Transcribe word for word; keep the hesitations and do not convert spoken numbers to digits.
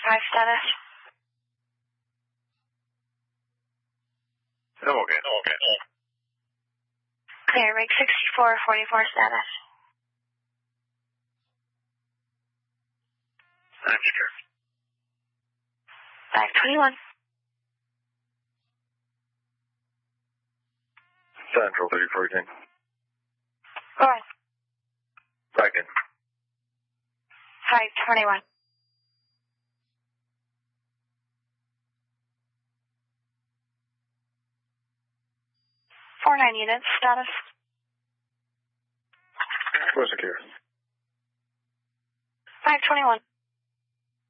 five status. I'm okay. I'm okay. Clear, rig sixty-four forty-four status. I'm secure. five twenty-one. Central thirty fourteen. Go on. Back in. five twenty-one. four nine units, status. We're secure. five twenty-one.